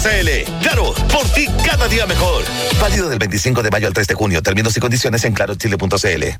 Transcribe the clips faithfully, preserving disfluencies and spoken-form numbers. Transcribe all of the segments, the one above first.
L. Claro, por ti cada día mejor. Válido del veinticinco de mayo al tres de junio. Términos y condiciones en claro chile punto c l.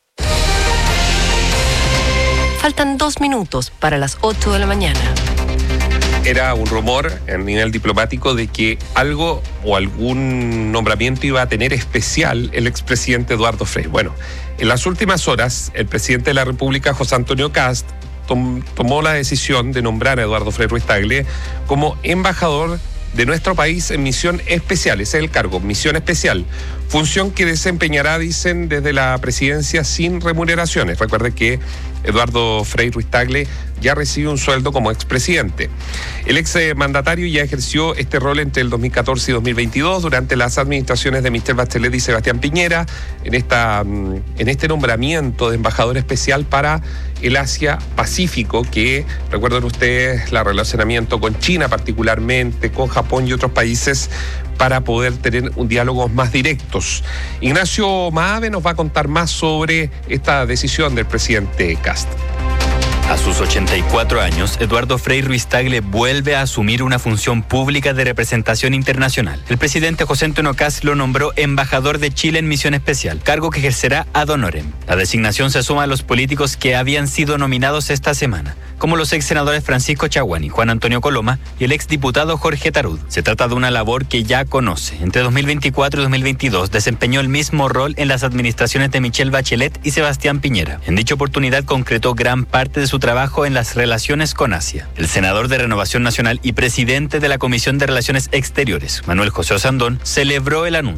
Faltan dos minutos para las ocho de la mañana. Era un rumor a nivel diplomático de que algo o algún nombramiento iba a tener especial el expresidente Eduardo Frei. Bueno, en las últimas horas, el presidente de la República, José Antonio Kast, tom- tomó la decisión de nombrar a Eduardo Frei Ruiz Tagle como embajador de nuestro país en misión especial. Ese es el cargo, misión especial. Función que desempeñará, dicen, desde la presidencia sin remuneraciones. Recuerde que Eduardo Frei Ruiz Tagle ya recibe un sueldo como expresidente. El exmandatario ya ejerció este rol entre el dos mil catorce y dos mil veintidós durante las administraciones de Michelle Bachelet y Sebastián Piñera en, esta, en este nombramiento de embajador especial para el Asia-Pacífico, que, recuerden ustedes, el relacionamiento con China particularmente, con Japón y otros países, para poder tener un diálogo más directos. Ignacio Maave nos va a contar más sobre esta decisión del presidente Kast. A sus ochenta y cuatro años, Eduardo Frei Ruiz Tagle vuelve a asumir una función pública de representación internacional. El presidente José Antonio Kast lo nombró embajador de Chile en misión especial, cargo que ejercerá ad honorem. La designación se suma a los políticos que habían sido nominados esta semana, como los ex senadores Francisco Chaguán y Juan Antonio Coloma y el exdiputado Jorge Tarud. Se trata de una labor que ya conoce. Entre dos mil veinticuatro y dos mil veintidós desempeñó el mismo rol en las administraciones de Michelle Bachelet y Sebastián Piñera. En dicha oportunidad concretó gran parte de su trabajo en las relaciones con Asia. El senador de Renovación Nacional y presidente de la Comisión de Relaciones Exteriores, Manuel José Osandón, celebró el anuncio.